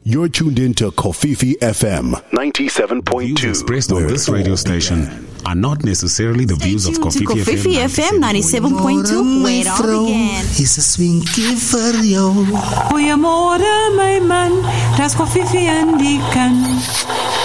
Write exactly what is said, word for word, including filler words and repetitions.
You're tuned into Kofifi F M ninety-seven point two. Views expressed on this radio station are not necessarily the views of Kofifi F M. Kofifi F M ninety-seven point two, where it all began. Is 'n swinkie vir jou. Goeiemôre my man, dis Kofifi en die kan.